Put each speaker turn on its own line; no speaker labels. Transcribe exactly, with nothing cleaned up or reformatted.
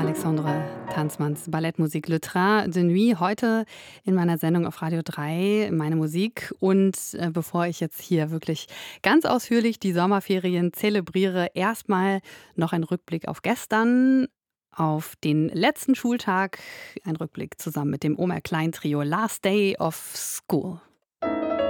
Alexandre Tanzmanns Ballettmusik Le Train de Nuit, heute in meiner Sendung auf Radio drei, meine Musik. Und äh, bevor ich jetzt hier wirklich ganz ausführlich die Sommerferien zelebriere, erstmal noch ein Rückblick auf gestern, auf den letzten Schultag, ein Rückblick zusammen mit dem Omer Klein Trio Last Day of School.